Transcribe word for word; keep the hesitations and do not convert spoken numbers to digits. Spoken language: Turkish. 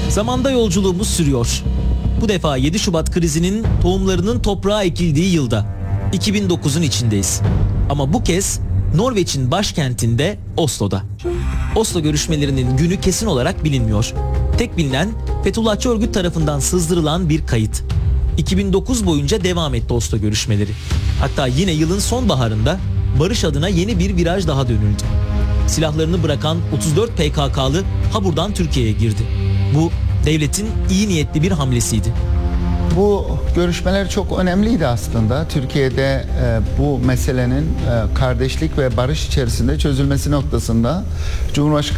Zamanda yolculuğumuz sürüyor. Bu defa yedi Şubat krizinin tohumlarının toprağa ekildiği yılda iki bin dokuzun içindeyiz. Ama bu kez Norveç'in başkentinde Oslo'da. Oslo görüşmelerinin günü kesin olarak bilinmiyor. Tek bilinen Fethullahçı örgüt tarafından sızdırılan bir kayıt. iki bin dokuz boyunca devam etti Oslo görüşmeleri. Hatta yine yılın sonbaharında barış adına yeni bir viraj daha dönüldü. Silahlarını bırakan otuz dört P K K'lı ha buradan Türkiye'ye girdi. Bu devletin iyi niyetli bir hamlesiydi. Bu görüşmeler çok önemliydi aslında. Türkiye'de e, bu meselenin e, kardeşlik ve barış içerisinde çözülmesi noktasında Cumhurbaşkanı